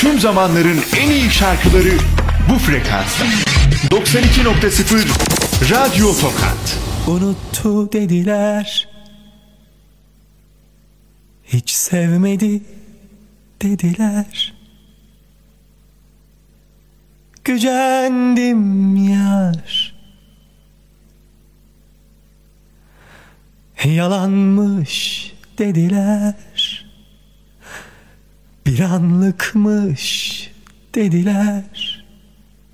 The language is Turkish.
Tüm zamanların en iyi şarkıları bu frekansta. 92.0 Radyo Tokat. Unuttu dediler, hiç sevmedi dediler. Gücendim yar, yalanmış dediler. Bir anlıkmış dediler.